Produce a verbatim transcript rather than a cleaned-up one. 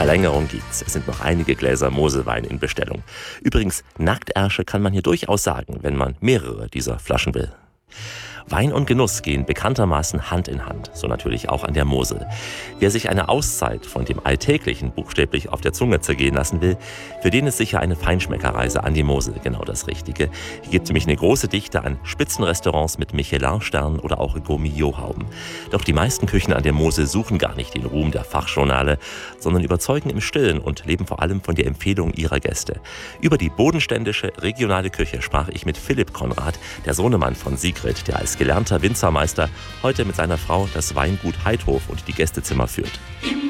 Verlängerung gibt's. Es sind noch einige Gläser Moselwein in Bestellung. Übrigens, Nacktärsche kann man hier durchaus sagen, wenn man mehrere dieser Flaschen will. Wein und Genuss gehen bekanntermaßen Hand in Hand, so natürlich auch an der Mosel. Wer sich eine Auszeit von dem Alltäglichen buchstäblich auf der Zunge zergehen lassen will, für den ist sicher eine Feinschmeckerreise an die Mosel genau das Richtige. Hier gibt es nämlich eine große Dichte an Spitzenrestaurants mit Michelin-Sternen oder auch Gourmillot-Hauben. Doch die meisten Küchen an der Mosel suchen gar nicht den Ruhm der Fachjournale, sondern überzeugen im Stillen und leben vor allem von der Empfehlung ihrer Gäste. Über die bodenständische regionale Küche sprach ich mit Philipp Konrad, der Sohnemann von Sigrid, der als gelernter Winzermeister heute mit seiner Frau das Weingut Heidhof und die Gästezimmer führt.